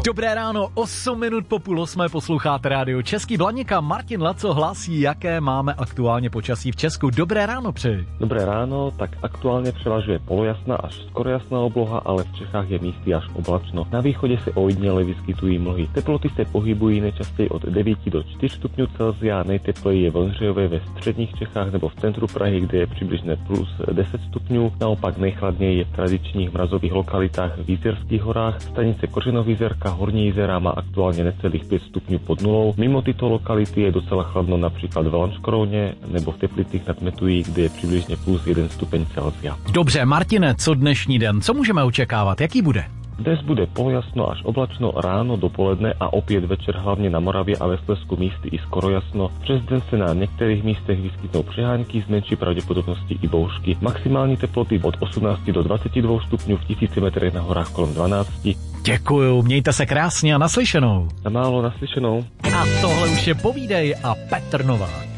Dobré ráno, 8 minut po 7:30 posloucháte rádio Český. Blaníka Martin Laco hlásí, jaké máme aktuálně počasí v Česku. Dobré ráno přeji. Dobré ráno, tak aktuálně převažuje polojasná až skoro jasná obloha, ale v Čechách je místy až oblačno. Na východě se ojedněle vyskytují mlhy. Teploty se pohybují nejčastěji od 9 do 4 stupňů Celsia, nejtepleji je v Ondřejově ve středních Čechách nebo v centru Prahy, kde je přibližně plus 10 stupňů. Naopak nejchladněji je v tradičních mrazových lokalitách v Jizerských horách. Stanice Kořenovýzerka, Horní Jizera má aktuálně necelých 5 stupňů pod nulou. Mimo tyto lokality je docela chladno například v Lanškrouně nebo v Teplicích nad Metují, kde je přibližně plus 1 stupeň Celsia. Dobře, Martine, co dnešní den? Co můžeme očekávat? Jaký bude? Dnes bude polojasno až oblačno ráno, dopoledne a opět večer hlavně na Moravě a ve Slezsku místy i skoro jasno. Přes den se na některých místech vyskytnou přehánky s menší pravděpodobností i bouřky. Maximální teploty od 18 do 22 stupňů, v 1000 metrech na horách kolem 12. Děkuju, mějte se krásně a naslyšenou. Na málo naslyšenou. A tohle už je Povídej a Petr Novák.